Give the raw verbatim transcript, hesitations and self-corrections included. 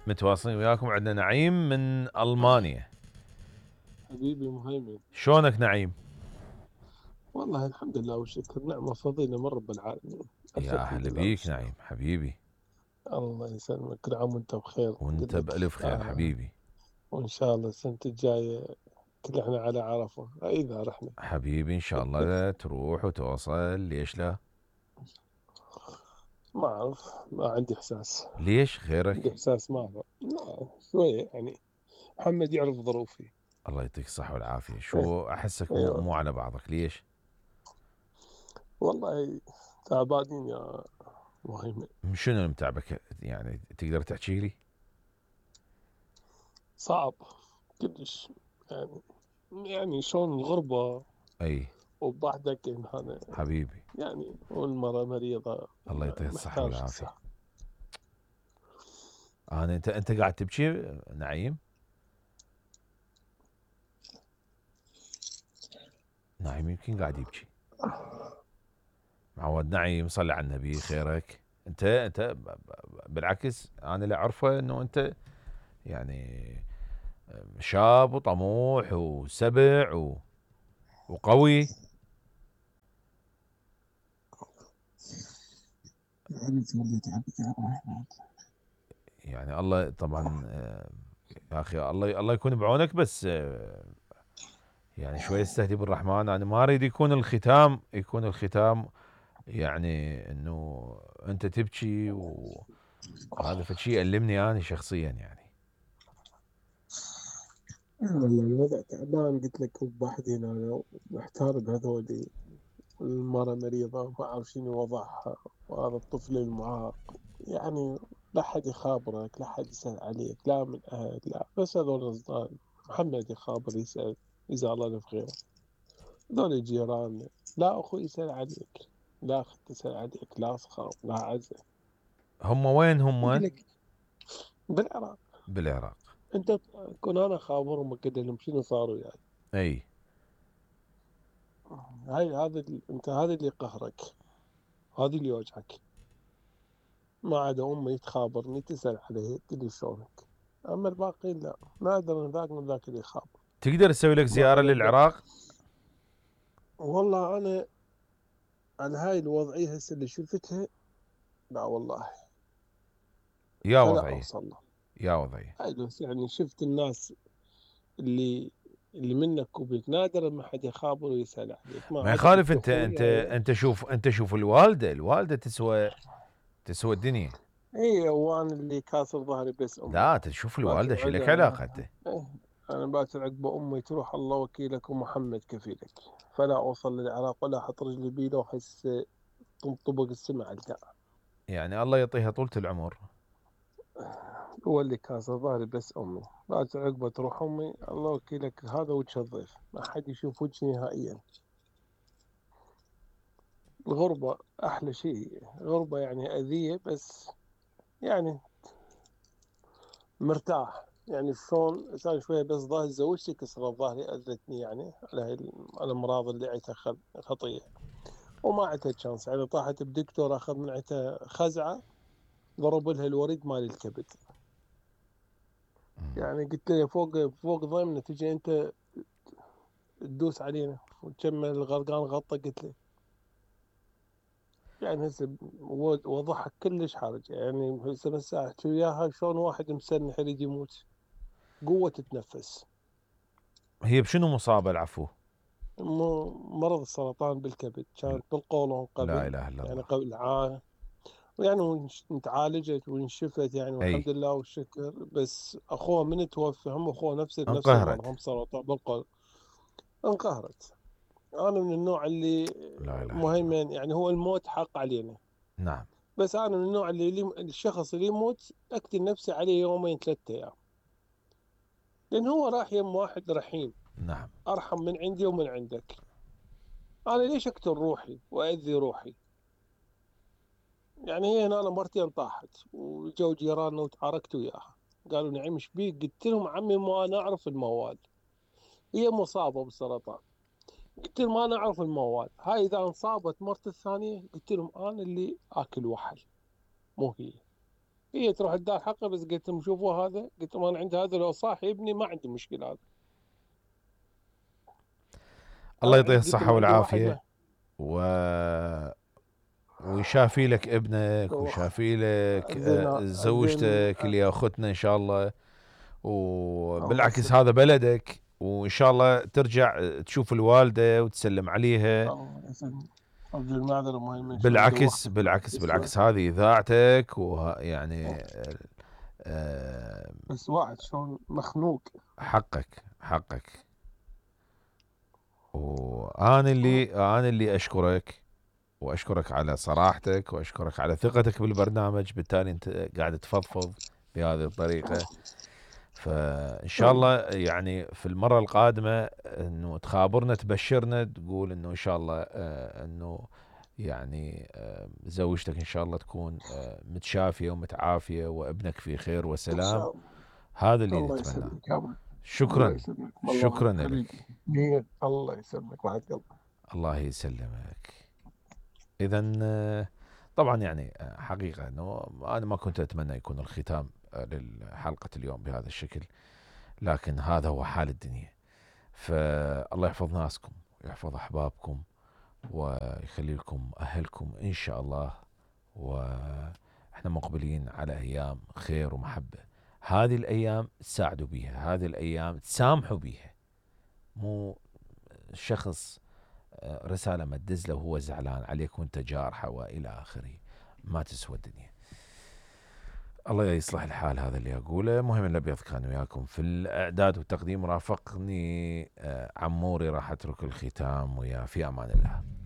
متواصلين وياكم. عندنا نعيم من ألمانيا. حبيبي مهيمن، شلونك نعيم؟ والله الحمد لله والشكر، نعمة فضيلة من رب العالمين. ألف يا الحمد أهلا لله بيك والشكر. نعيم حبيبي. الله يسلمك، كل عام وأنت بخير. وانت قد لك بألف خير آه. حبيبي. وإن شاء الله السنة الجاية كل إحنا على عرفة إذا رحنا. حبيبي إن شاء الله تروح وتوصل. ليش لا؟ ما أعرف، ما عندي إحساس. ليش عندي خيرك؟ إحساس ما أعرف، لا شوية يعني. محمد يعرف ظروفي. الله يعطيك الصحة والعافية. إيه. شو أحسك مو, أيوة. مو على بعضك ليش؟ والله تعبانين يا مهيمن. شنو اللي متعبك يعني؟ تقدر تحكي لي؟ صعب كلش يعني. يعني شلون الغربة أي وبعدك إن هذا حبيبي. يعني، والمرأة مريضة الله يعطيك الصحة محتاج والعافية. صح. أنا أنت أنت قاعد تبكي نعيم؟ نعيم يمكن قاعد يبكي. معود نعيم صلي على النبي. خيرك؟ انت انت ب- ب- بالعكس انا اللي اعرفه انه انت يعني شاب وطموح وسبع و... وقوي. يعني الله طبعا آه، يا اخي الله الله يكون بعونك. بس آه، يعني شوي استهدي بالرحمن. انا ما اريد يكون الختام يكون الختام يعني انه انت تبكي و... وهذا فشي يألمني انا شخصيا يعني. والله الوضع تعبان، قلت لك وبحدين أنا محتار بهذولي. المرأة مريضة ما أعرف شنو وضعها، وهذا الطفل المعاق يعني. لا حد يخابرك، لا حد يسأل عليك، لا من أهل لا، بس هذول أصدقاء. محمد يخابر يسأل إذا الله له بخير. هذول جيران. لا أخوي يسأل عليك، لا أخت تسأل عليك، لا أصحاب لا عزة. هم وين قلت هم؟ لك بالعراق. بالعراق. انت كون انا خابرهم كده لهم شنو صاروا يعني. اي هاي هذا ال- انت هذا اللي قهرك، هذا اللي يوجعك. ما عدا امي تخابرني تسال عليه تدري شلونك. اما الباقيين لا، ما ادري من ذاك من ذاك اللي يخابر. تقدر تسوي لك ما زيارة انا ب... للعراق؟ والله انا على هاي الوضعيه هسه اللي شفتها، لا والله يا فلا وضعي اوصل له. يا وضعي. هاي بس يعني شفت الناس اللي اللي منك وبيك نادر ما حد يخابر ويسال عليك، ما ما عدا يخالف. بنت انت انت اخويا. انت شوف انت شوف الوالدة الوالدة تسوى تسوى الدنيا. اي وانا اللي كاسر ظهري بس امي. لا تشوف الوالدة باكر شو لك عقب. علاقة انت؟ إيه، انا باكر عقب امي تروح الله وكيلك ومحمد كفيلك. فلا اوصل للعراق ولا احط رجلي بيه لو احس تنطبق السمع القاع. يعني الله يعطيها طولة العمر. هو اللي كاسر ظهري بس امي. باكر عقبه تروح امي الله وكيلك، هذا وجه الضيف، ما حد يشوف وجهي نهائيا. الغربه احلى شيء، غربه يعني اذيه بس يعني مرتاح. يعني شلون صار شويه بس ظهري زوجتي كسرت ظهري اذتني يعني على هاي الامراض اللي عيتها خل- خطيه. وما عندها تشانس يعني، طاحت بدكتور اخذ من عندها خزعه، ضرب لها الوريد مال الكبد. يعني قلت له فوق فوق ضيمنا تجي انت تدوس علينا وتكمل الغرقان غطى. قلت له يعني هسه وضعها كلش حرج يعني. هسه بس احكي وياها شلون واحد مسنح يريد يموت، قوه تتنفس. هي بشنو مصابة العفو؟ م- مرض السرطان بالكبد، كانت بالقولون لا قبل. اله الا يعني الله. قبل عام ويعني ونش- تعالجت وانشفت يعني اي والحمد لله والشكر. بس اخوه من توفى، هم اخوه نفس نفس المرض، انقهرت. هم سرطان بالقولون. انقهرت. انا من النوع اللي لا اله الا الله. مهيمن يعني، هو الموت حق علينا. نعم. بس انا من النوع اللي اللي- الشخص اللي يموت اقتل نفسي عليه يومين ثلاثة ايام، لان هو راح يم واحد رحيم نعم. ارحم من عندي ومن عندك. انا ليش اقتل روحي واذي روحي؟ يعني هي هنا أنا مرتين طاحت وجو جيراننا وتعاركت وياها. قالوا نعيم ايش بيك؟ قلت لهم عمي ما انا اعرف الموال، هي مصابه بالسرطان. قلت لهم انا اعرف الموال، هاي اذا انصابت مرت الثانيه قلت لهم انا اللي اكل وحل مو هي. هي تروح تدار حقه، بس قلت لهم شوفوا هذا، قلت لهم انا عندي هذا لو صاح ابني ما عندي مشكله هذا. الله انا يعطيه عندي قلت الصحة لهم عندي واحد والعافية، له. و... ويشافي لك ابنك، أوخ. ويشافي لك زين. آه، زين. زوجتك اللي يا اختنا ان شاء الله. الله وبالعكس يسلمك. هذا بلدك، وان شاء الله ترجع تشوف الوالدة وتسلم عليها. الله يسلمك. ارجو المعذره مهمه ان شاء الله، بالعكس دوختك بعد بالعكس بس واحد. بالعكس هذه اذاعتك، ويعني آه، بس واحد شلون مخنوق. حقك حقك. وانا اللي انا اللي اشكرك، واشكرك على صراحتك، واشكرك على ثقتك بالبرنامج، بالتالي انت قاعد تفضفض بهذه الطريقة. فان شاء الله يعني في المرة القادمة انه تخابرنا، تبشرنا، تقول انه ان شاء الله آه، انه يعني آه، زوجتك ان شاء الله تكون آه، متشافية ومتعافية، وابنك في خير ان وسلام. شاء الله. هذا اللي الله نتمناه. يسلمك يا ابوي. الله شكرا. يسلمك والله شكرا حبيبي. لك. مين؟ الله يسلمك بعد قلبي. الله يسلمك. اذا آه، طبعا يعني آه، حقيقة انه انا ما كنت اتمنى يكون الختام آه، للحلقة اليوم بهذا الشكل، لكن هذا هو حال الدنيا. فالله يحفظ ناسكم، ويحفظ احبابكم، ويخلي لكم اهلكم ان شاء الله. واحنا مقبلين على ايام خير ومحبة. هذه الايام تساعدوا بيها، هذه الايام تسامحوا بيها. مو شخص آه، رسالة ما تدز له وهو زعلان عليك وانت جارحه والى اخره، ما تسوى الدنيا. الله يصلح الحال. هذا اللي اقوله. مهم الابيض كان وياكم في الاعداد والتقديم، رافقني آه، عموري. راح اترك الختام ويا في امان الله.